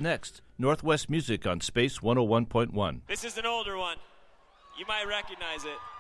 next. Northwest Music on Space 101.1. This is an older one. You might recognize it.